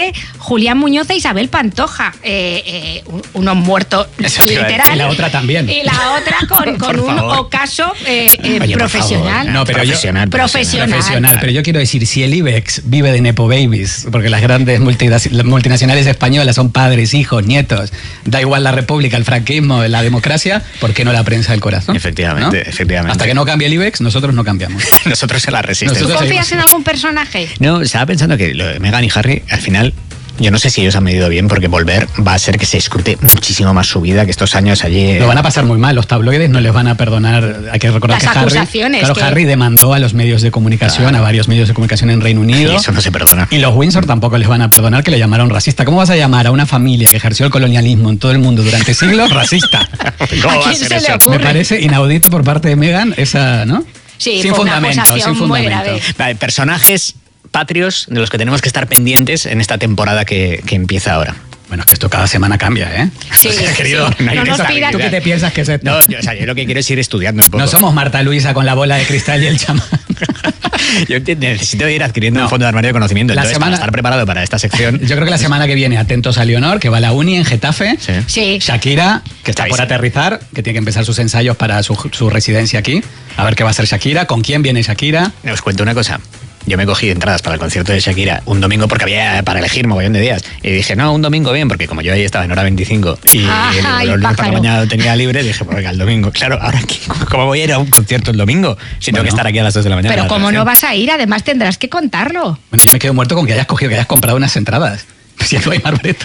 de Julián Muñoz e Isabel Pantoja. Uno muerto literal. Y la otra también. Y la otra con un ocaso profesional. No, pero profesional. Pero yo quiero decir, si el IBEX vive de Nepo Babies, porque las grandes multinacionales españolas son padres, hijos, nietos, da igual la república, el franquismo, la democracia, ¿por qué no la prensa del corazón? Efectivamente, ¿no? efectivamente. Hasta que no cambie el IBEX, nosotros no cambiamos. Nosotros se la resistimos. ¿Tú confías en algún personaje? No, estaba pensando que lo de Meghan y Harry, al final, yo no sé si ellos han medido bien, porque volver va a ser que se escrute muchísimo más su vida, que estos años allí... Lo van a pasar muy mal, los tabloides no les van a perdonar. Hay que recordar las que acusaciones, Harry demandó a los medios de comunicación, a varios medios de comunicación en Reino Unido. Y eso no se perdona. Y los Windsor tampoco les van a perdonar que le llamaron racista. ¿Cómo vas a llamar a una familia que ejerció el colonialismo en todo el mundo durante siglos racista? ¿Cómo va a ser eso? Me parece inaudito por parte de Meghan esa, ¿no? Sí, sin fundamento, sin fundamento. Muy grave. Vale, personajes patrios de los que tenemos que estar pendientes en esta temporada que empieza ahora. Bueno, es que esto cada semana cambia, ¿eh? Sí, querido, sí. No nos pidas. ¿Tú qué te piensas que es esto? No, yo lo que quiero es ir estudiando un poco. No somos Marta Luisa con la bola de cristal y el chamán. Yo necesito ir adquiriendo un fondo de armario de conocimiento. Entonces, para estar preparado para esta sección... Yo creo que la semana que viene, atentos a Leonor, que va a la uni en Getafe. Sí. Shakira, que está por aterrizar, que tiene que empezar sus ensayos para su residencia aquí. A ver qué va a hacer Shakira, con quién viene Shakira. Os cuento una cosa. Yo me cogí entradas para el concierto de Shakira un domingo porque había para elegir mogollón de días. Y dije, no, un domingo bien, porque como yo ahí estaba en hora 25 y el lunes por la mañana lo tenía libre, dije, pues venga, el domingo. Claro, ahora ¿cómo voy a ir a un concierto el domingo si tengo que estar aquí a las 2 de la mañana? Pero ¿cómo no vas a ir? Además tendrás que contarlo. Bueno, yo me quedo muerto con que hayas comprado unas entradas. Si no hay Marbreta.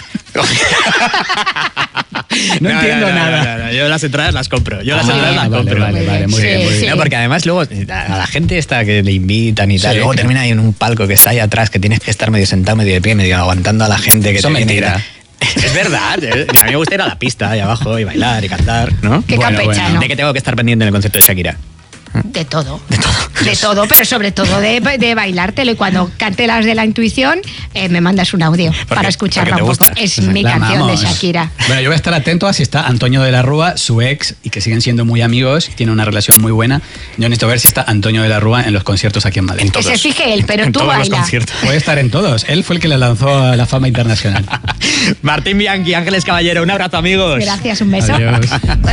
No entiendo nada. No. Yo las entradas las compro. Vale, muy bien. No, porque además luego a la gente esta que le invitan y tal, luego termina ahí en un palco que está ahí atrás, que tienes que estar medio sentado, medio de pie, medio aguantando a la gente que eso te mentira. Es verdad. A mí me gusta ir a la pista ahí abajo y bailar y cantar, ¿no? Qué campechano. ¿De qué tengo que estar pendiente en el concierto de Shakira? De todo, pero sobre todo de bailártelo. Y cuando cante las de la intuición, me mandas un audio para escucharla un poco. Es mi canción de Shakira. Bueno, yo voy a estar atento a si está Antonio de la Rúa, su ex, y que siguen siendo muy amigos, tiene una relación muy buena. Yo necesito ver si está Antonio de la Rúa en los conciertos aquí en Madrid. Que se fije él, pero tú baila. Puede estar en todos. Él fue el que le lanzó a la fama internacional. Martín Bianchi, Ángeles Caballero, un abrazo, amigos. Gracias, un beso. Adiós.